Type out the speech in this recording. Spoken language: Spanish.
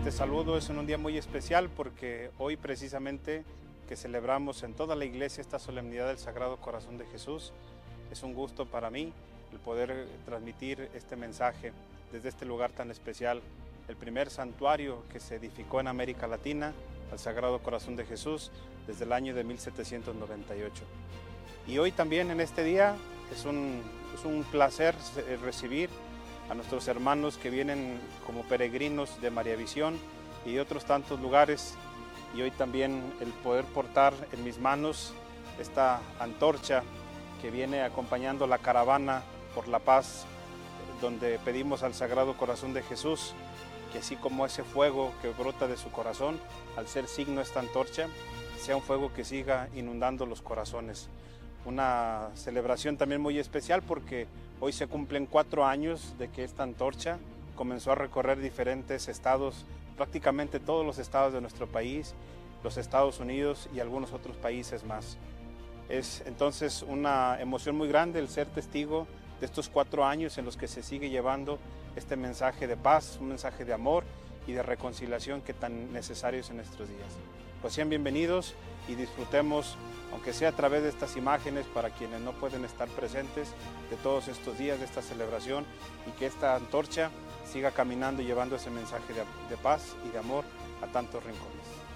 Este saludo es en un día muy especial porque hoy precisamente que celebramos en toda la iglesia esta solemnidad del Sagrado Corazón de Jesús, es un gusto para mí el poder transmitir este mensaje desde este lugar tan especial, el primer santuario que se edificó en América Latina al Sagrado Corazón de Jesús desde el año de 1798. Y hoy también en este día es un placer recibir a nuestros hermanos que vienen como peregrinos de María Visión y de otros tantos lugares, y hoy también el poder portar en mis manos esta antorcha que viene acompañando la caravana por la paz, donde pedimos al Sagrado Corazón de Jesús que así como ese fuego que brota de su corazón, al ser signo esta antorcha, sea un fuego que siga inundando los corazones. Una celebración también muy especial porque hoy se cumplen 4 años de que esta antorcha comenzó a recorrer diferentes estados, prácticamente todos los estados de nuestro país, los Estados Unidos y algunos otros países más. Es entonces una emoción muy grande el ser testigo de estos 4 años en los que se sigue llevando este mensaje de paz, un mensaje de amor y de reconciliación que tan necesario es en nuestros días. Pues sean bienvenidos y disfrutemos, aunque sea a través de estas imágenes para quienes no pueden estar presentes, de todos estos días de esta celebración, y que esta antorcha siga caminando y llevando ese mensaje de paz y de amor a tantos rincones.